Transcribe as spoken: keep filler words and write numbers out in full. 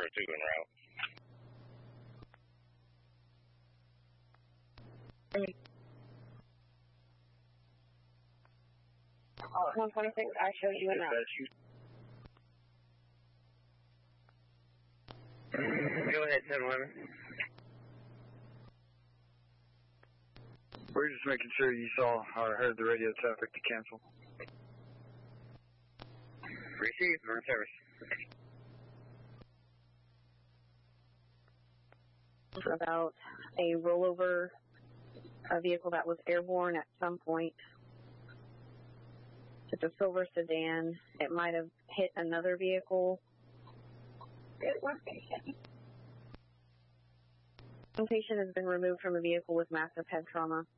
oh two en route. Oh, one twenty-six, I showed you en route. Go ahead, ten eleven. We're just making sure you saw or heard the radio traffic to cancel. Received, we're in service. About a rollover, a vehicle that was airborne at some point. It's a silver sedan. It might have hit another vehicle. One patient has been removed from a vehicle with massive head trauma.